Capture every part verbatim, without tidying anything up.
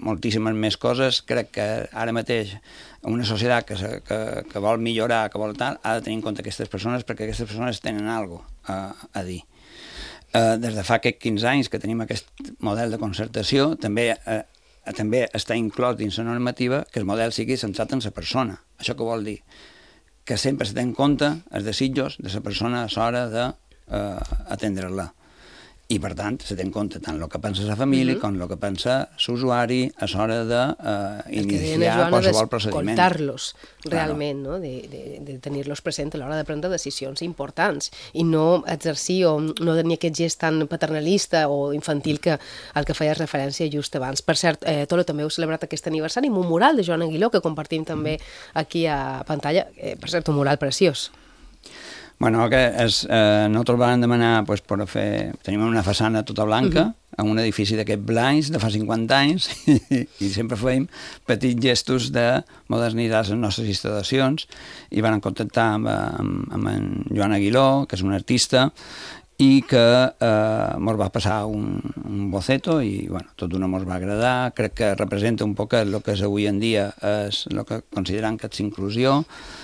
moltíssimes més coses. Crec que ara mateix una societat que, que, que vol millorar, que vol tal, ha de tenir en compte aquestes persones, perquè aquestes persones tenen alguna cosa a, a dir. Uh, des de fa aquests quinze anys que tenim aquest model de concertació, també, uh, també està inclòs dins la normativa que el model sigui centrat en la persona. Això què vol dir? Que sempre se té en compte els desitjos de la persona a l'hora d'atendre-la. I, per tant, se té en compte tant el que pensa la família uh-huh. com el que pensa l'usuari a l'hora d'iniciar uh, qualsevol procediment. Escoltar-los realment, claro. No? de, de, de tenir-los present a l'hora de prendre decisions importants i no exercir o no tenir aquest gest tan paternalista o infantil que al que feies referència just abans. Per cert, eh, Tolo, també heu celebrat aquest aniversari amb un mural de Joan Aguiló que compartim també aquí a pantalla. Eh, per cert, un mural preciós. Bueno, que és, eh, nosaltres vam demanar pues, per fer... Tenim una façana tota blanca, uh-huh. en un edifici d'aquests blancs de fa cinquanta anys, i, i sempre fèiem petits gestos de modernitzar les nostres instal·lacions, i van contactar amb, amb, amb en Joan Aguiló, que és un artista, i que eh, ens va passar un, un boceto i bueno, tot d'una ens va agradar. Crec que representa un poc el que és avui en dia és el que considerem que és inclusió,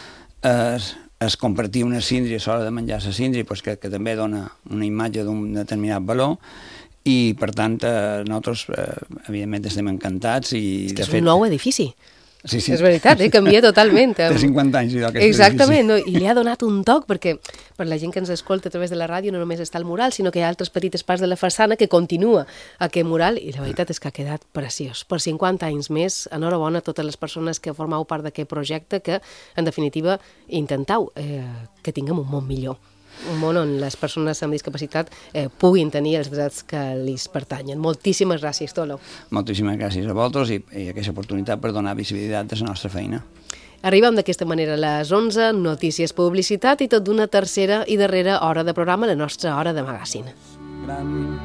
és es compartir una síndria a l'hora de menjar la síndria, pues que, que també dona una imatge d'un determinat valor, i per tant eh, nosaltres eh, evidentment estem encantats. I, és que de és fet, un nou edifici. Sí, sí. És veritat, eh? Canvia totalment. Té cinquanta anys, idò, aquest exactament, edifici. No? I li ha donat un toc, perquè per la gent que ens escolta a través de la ràdio no només està el mural, sinó que hi ha altres petites parts de la façana que continua aquest mural, i la veritat és que ha quedat preciós. Per cinquanta anys més, enhorabona a totes les persones que formeu part d'aquest projecte, que, en definitiva, intentau eh, que tinguem un món millor. Un món on les persones amb discapacitat eh, puguin tenir els drets que li pertanyen. Moltíssimes gràcies, Tolo. Moltíssimes gràcies a vosaltres i, i aquesta oportunitat per donar visibilitat a la nostra feina. Arribem d'aquesta manera a les onze, notícies, publicitat i tot d'una tercera i darrera hora de programa, la nostra hora de magazine. Gran...